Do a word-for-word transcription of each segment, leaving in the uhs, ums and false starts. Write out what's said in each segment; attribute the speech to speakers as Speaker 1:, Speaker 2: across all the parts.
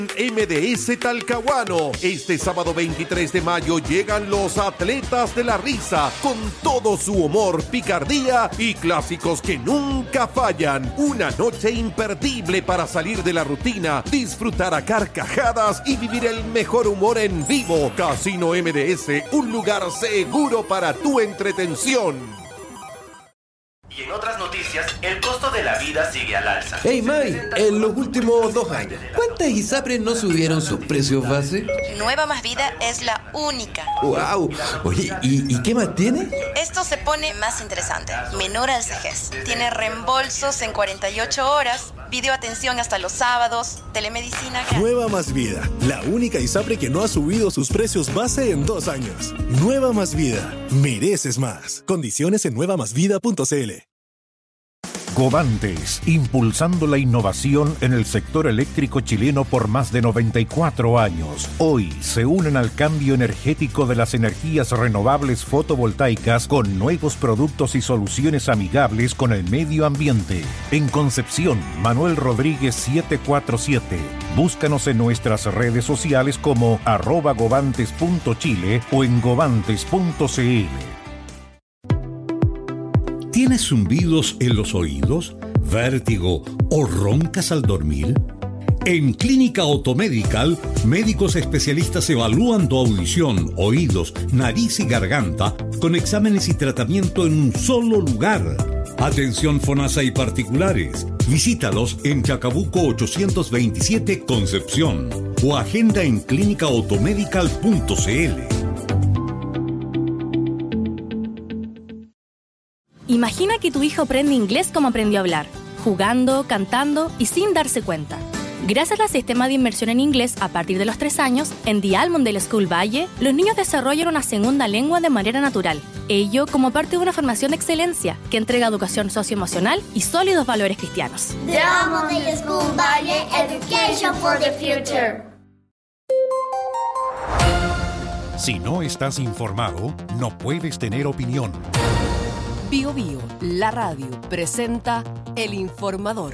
Speaker 1: M D S Talcahuano. Este sábado veintitrés de mayo llegan los atletas de la risa con todo su humor, picardía y clásicos que nunca fallan. Una noche imperdible para salir de la rutina, disfrutar a carcajadas y vivir el mejor humor en vivo. Casino M D S, un lugar seguro para tu entretención.
Speaker 2: Y en otras noticias, el costo de la vida sigue al alza.
Speaker 3: Hey May, en los últimos dos años, ¿cuántas ISAPRES no subieron sus precios base?
Speaker 4: Nueva Más Vida es la única.
Speaker 3: ¡Wow! Oye, ¿y, ¿y qué más tiene?
Speaker 4: Esto se pone más interesante. Menor al C G E S. Tiene reembolsos en cuarenta y ocho horas, videoatención hasta los sábados, telemedicina...
Speaker 5: Nueva Más Vida, la única ISAPRE que no ha subido sus precios base en dos años. Nueva Más Vida, mereces más. Condiciones en nueva más vida punto c l.
Speaker 6: Govantes, impulsando la innovación en el sector eléctrico chileno por más de noventa y cuatro años. Hoy se unen al cambio energético de las energías renovables fotovoltaicas con nuevos productos y soluciones amigables con el medio ambiente. En Concepción, Manuel Rodríguez setecientos cuarenta y siete. Búscanos en nuestras redes sociales como arroba govantes punto chile o en govantes punto c l.
Speaker 7: ¿Tienes zumbidos en los oídos, vértigo o roncas al dormir? En Clínica Automedical, médicos especialistas evalúan tu audición, oídos, nariz y garganta con exámenes y tratamiento en un solo lugar. Atención FONASA y particulares. Visítalos en Chacabuco ochocientos veintisiete, Concepción, o agenda en clínica automedical punto c l.
Speaker 8: Imagina que tu hijo aprende inglés como aprendió a hablar, jugando, cantando y sin darse cuenta. Gracias al sistema de inmersión en inglés a partir de los tres años, en The Almondale School Valle, los niños desarrollan una segunda lengua de manera natural. Ello como parte de una formación de excelencia que entrega educación socioemocional y sólidos valores cristianos.
Speaker 9: The Almondale School Valle, Education for the Future.
Speaker 6: Si no estás informado, no puedes tener opinión.
Speaker 10: Bio Bio, la radio, presenta El Informador.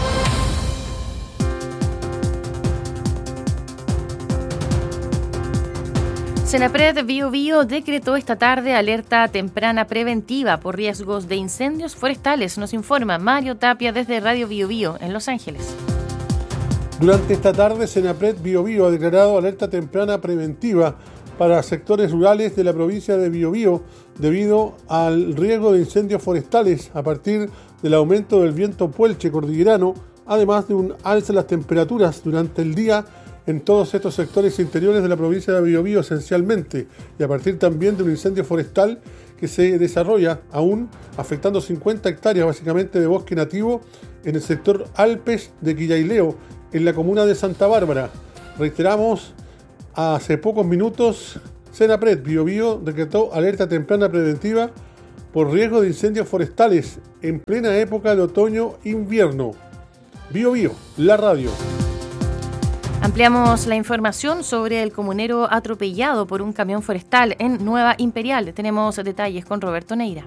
Speaker 11: Senapred Bio Bio decretó esta tarde alerta temprana preventiva por riesgos de incendios forestales. Nos informa Mario Tapia desde Radio Bio Bio en Los Ángeles.
Speaker 12: Durante esta tarde, Senapred Bio Bio ha declarado alerta temprana preventiva para sectores rurales de la provincia de Biobío debido al riesgo de incendios forestales a partir del aumento del viento puelche cordillerano, además de un alza en las temperaturas durante el día en todos estos sectores interiores de la provincia de Biobío esencialmente, y a partir también de un incendio forestal que se desarrolla aún afectando cincuenta hectáreas básicamente de bosque nativo en el sector Alpes de Quillaileo, en la comuna de Santa Bárbara. Reiteramos, hace pocos minutos, Senapred Bio Bio decretó alerta temprana preventiva por riesgo de incendios forestales en plena época de otoño-invierno. Bio Bio, la radio.
Speaker 11: Ampliamos la información sobre el comunero atropellado por un camión forestal en Nueva Imperial. Tenemos detalles con Roberto Neira.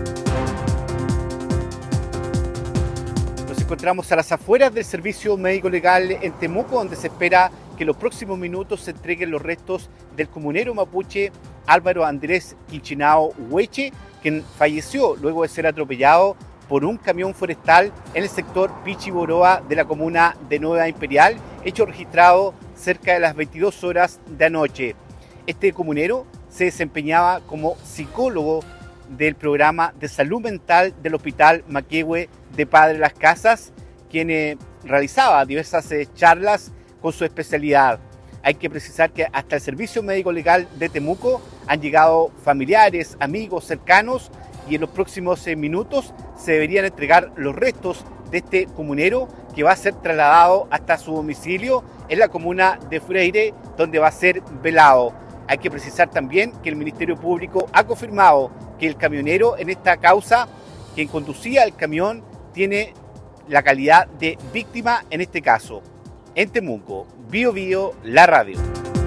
Speaker 13: Nos encontramos a las afueras del Servicio Médico Legal en Temuco, donde se espera que en los próximos minutos se entreguen los restos del comunero mapuche Álvaro Andrés Quinchinao Hueche, quien falleció luego de ser atropellado por un camión forestal en el sector Pichiboroa de la comuna de Nueva Imperial, hecho registrado cerca de las veintidós horas de anoche. Este comunero se desempeñaba como psicólogo del programa de salud mental del Hospital Maquehue de Padre Las Casas, quien eh, realizaba diversas eh, charlas con su especialidad. Hay que precisar que hasta el Servicio Médico Legal de Temuco han llegado familiares, amigos, cercanos, y en los próximos eh, minutos se deberían entregar los restos de este comunero, que va a ser trasladado hasta su domicilio en la comuna de Freire, donde va a ser velado. Hay que precisar también que el Ministerio Público ha confirmado que el camionero en esta causa, quien conducía el camión, tiene la calidad de víctima en este caso. En Temuco, Bio Bio, la radio.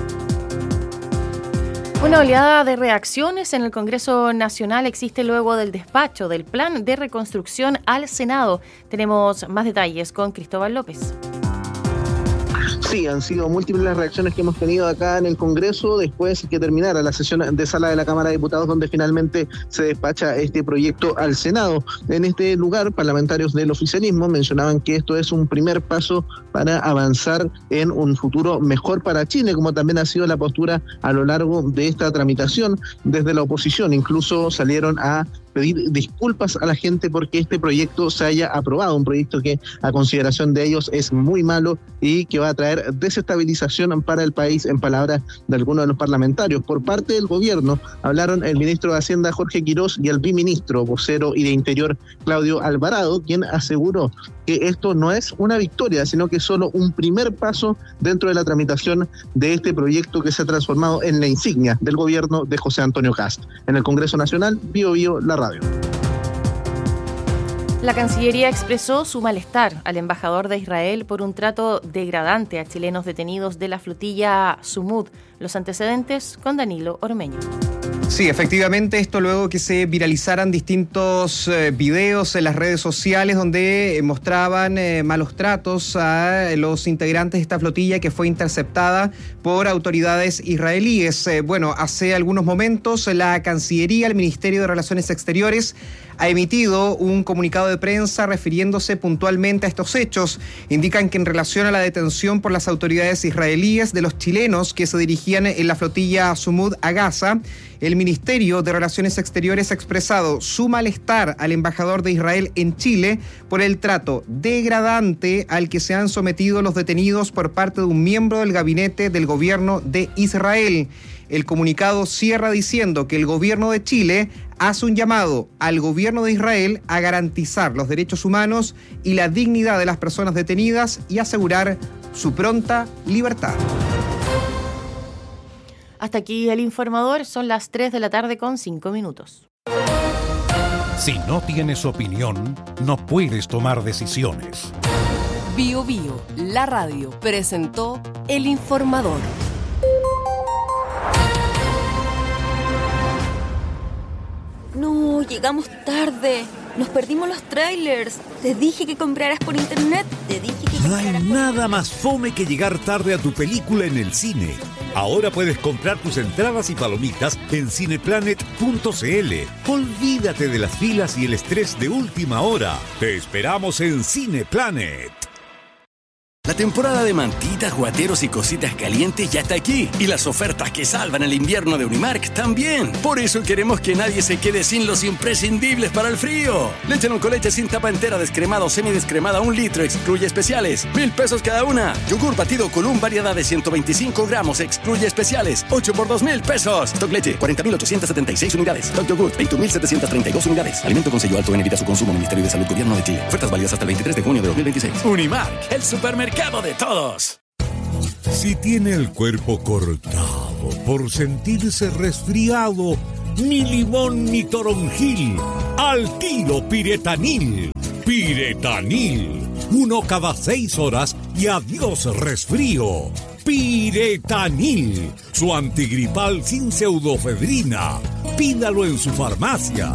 Speaker 11: Una oleada de reacciones en el Congreso Nacional existe luego del despacho del Plan de Reconstrucción al Senado. Tenemos más detalles con Cristóbal López.
Speaker 14: Sí, han sido múltiples las reacciones que hemos tenido acá en el Congreso después que terminara la sesión de sala de la Cámara de Diputados, donde finalmente se despacha este proyecto al Senado. En este lugar, parlamentarios del oficialismo mencionaban que esto es un primer paso para avanzar en un futuro mejor para Chile, como también ha sido la postura a lo largo de esta tramitación desde la oposición. Incluso salieron a pedir disculpas a la gente porque este proyecto se haya aprobado, un proyecto que a consideración de ellos es muy malo y que va a traer desestabilización para el país, en palabras de algunos de los parlamentarios. Por parte del gobierno hablaron el ministro de Hacienda Jorge Quirós y el viceministro, vocero y de Interior Claudio Alvarado, quien aseguró que esto no es una victoria, sino que es solo un primer paso dentro de la tramitación de este proyecto que se ha transformado en la insignia del gobierno de José Antonio Kast. En el Congreso Nacional, Bio Bio, la radio.
Speaker 11: La Cancillería expresó su malestar al embajador de Israel por un trato degradante a chilenos detenidos de la flotilla Sumud. Los antecedentes con Danilo Ormeño.
Speaker 15: Sí, efectivamente, esto luego que se viralizaran distintos eh, videos en las redes sociales donde eh, mostraban eh, malos tratos a los integrantes de esta flotilla que fue interceptada por autoridades israelíes. Eh, bueno, hace algunos momentos la Cancillería, el Ministerio de Relaciones Exteriores, ha emitido un comunicado de prensa refiriéndose puntualmente a estos hechos. Indican que en relación a la detención por las autoridades israelíes de los chilenos que se dirigían en la flotilla Sumud a Gaza, el Ministerio de Relaciones Exteriores ha expresado su malestar al embajador de Israel en Chile por el trato degradante al que se han sometido los detenidos por parte de un miembro del gabinete del gobierno de Israel. El comunicado cierra diciendo que el gobierno de Chile hace un llamado al gobierno de Israel a garantizar los derechos humanos y la dignidad de las personas detenidas y asegurar su pronta libertad.
Speaker 11: Hasta aquí el informador, son las tres de la tarde con cinco minutos.
Speaker 6: Si no tienes opinión, no puedes tomar decisiones.
Speaker 10: Bio Bio, la radio, presentó el informador.
Speaker 16: No, llegamos tarde. Nos perdimos los trailers. Te dije que compraras por internet. Te dije que
Speaker 17: No hay nada más fome que llegar tarde a tu película en el cine. Ahora puedes comprar tus entradas y palomitas en cineplanet punto c l. Olvídate de las filas y el estrés de última hora. Te esperamos en Cineplanet.
Speaker 18: La temporada de mantitas, guateros y cositas calientes ya está aquí. Y las ofertas que salvan el invierno de Unimark también. Por eso queremos que nadie se quede sin los imprescindibles para el frío. Leche no con leche sin tapa entera, descremada o semidescremada, un litro, excluye especiales. Mil pesos cada una. Yogur batido con un variedad de ciento veinticinco gramos, excluye especiales. ocho por dos mil pesos. Stock leche, cuarenta mil ochocientas setenta y seis unidades. Stock yogur, veintiún mil setecientas treinta y dos unidades. Alimento con sello alto en evita su consumo. Ministerio de Salud, Gobierno de Chile. Ofertas válidas hasta el veintitrés de junio de dos mil veintiséis. Unimark, el supermercado de todos.
Speaker 17: Si tiene el cuerpo cortado por sentirse resfriado, ni limón ni toronjil, al tiro Piretanil. Piretanil, uno cada seis horas y adiós resfrío. Piretanil, su antigripal sin pseudofedrina. Pídalo en su farmacia.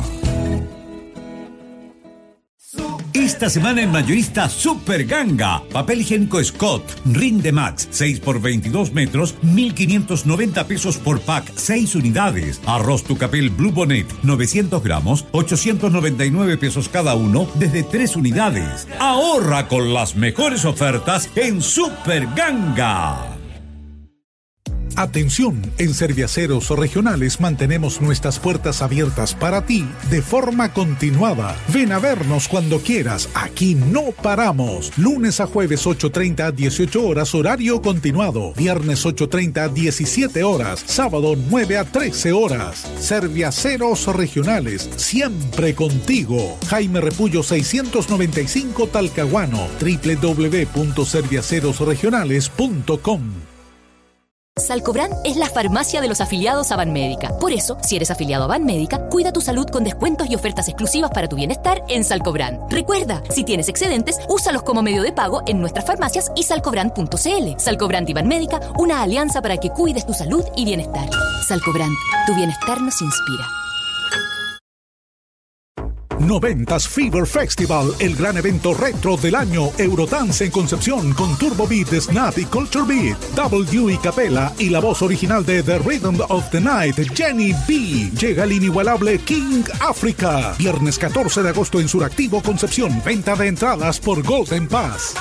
Speaker 7: Esta semana en Mayorista Super Ganga. Papel higiénico Scott, Rinde Max, seis por veintidós metros, mil quinientos noventa pesos por pack, seis unidades. Arroz Tucapel Blue Bonnet, novecientos gramos, ochocientos noventa y nueve pesos cada uno, desde tres unidades. Ahorra con las mejores ofertas en Super Ganga.
Speaker 19: Atención, en Serviaceros Regionales mantenemos nuestras puertas abiertas para ti de forma continuada. Ven a vernos cuando quieras, aquí no paramos. Lunes a jueves ocho treinta a dieciocho horas, horario continuado. Viernes ocho treinta a diecisiete horas, sábado nueve a trece horas. Serviaceros Regionales, siempre contigo. Jaime Repullo seiscientos noventa y cinco Talcahuano, doble u doble u doble u punto serviaceros regionales punto com.
Speaker 20: Salcobran es la farmacia de los afiliados a Banmédica. Por eso, si eres afiliado a Banmédica, cuida tu salud con descuentos y ofertas exclusivas para tu bienestar en Salcobran. Recuerda, si tienes excedentes, úsalos como medio de pago en nuestras farmacias y salcobran punto c l. Salcobran y Banmédica, una alianza para que cuides tu salud y bienestar. Salcobran, tu bienestar nos inspira.
Speaker 19: noventas Fever Festival, el gran evento retro del año. Eurodance en Concepción con Turbo Beat, Snap y Culture Beat. W y Capela y la voz original de The Rhythm of the Night, Jenny B. Llega el inigualable King Africa. Viernes catorce de agosto en Suractivo, Concepción. Venta de entradas por Golden Pass.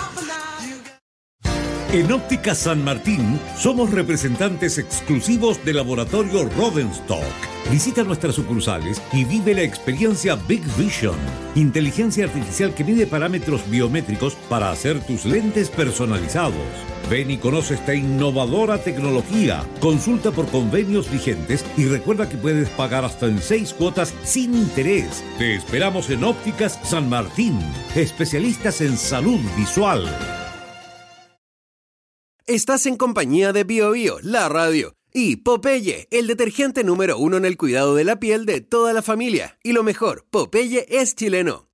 Speaker 17: En Óptica San Martín somos representantes exclusivos del laboratorio Rodenstock. Visita nuestras sucursales y vive la experiencia Big Vision, inteligencia artificial que mide parámetros biométricos para hacer tus lentes personalizados. Ven y conoce esta innovadora tecnología. Consulta por convenios vigentes y recuerda que puedes pagar hasta en seis cuotas sin interés. Te esperamos en Ópticas San Martín, especialistas en salud visual.
Speaker 21: Estás en compañía de Bio Bio, la radio, y Popeye, el detergente número uno en el cuidado de la piel de toda la familia. Y lo mejor, Popeye es chileno.